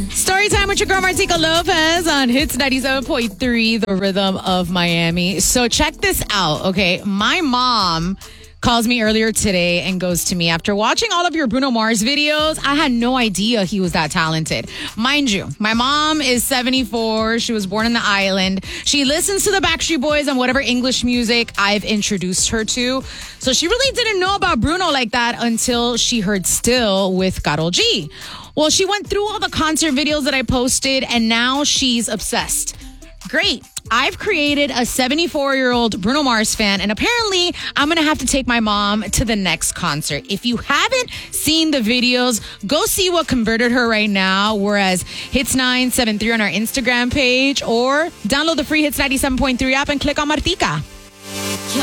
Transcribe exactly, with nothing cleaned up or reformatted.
Story time with your girl Martika Lopez on Hits ninety-seven point three, the rhythm of Miami. So check this out, okay? My mom calls me earlier today and goes to me, after watching all of your Bruno Mars videos, I had no idea he was that talented. Mind you, my mom is seventy-four. She was born in the island. She listens to the Backstreet Boys and whatever English music I've introduced her to. So she really didn't know about Bruno like that until she heard Still with Karol G. Well, she went through all the concert videos that I posted and now she's obsessed. Great. I've created a seventy-four-year-old Bruno Mars fan, and apparently I'm going to have to take my mom to the next concert. If you haven't seen the videos, go see what converted her right now. We're as Hits nine seven three on our Instagram page, or download the free Hits ninety-seven point three app and click on Martika.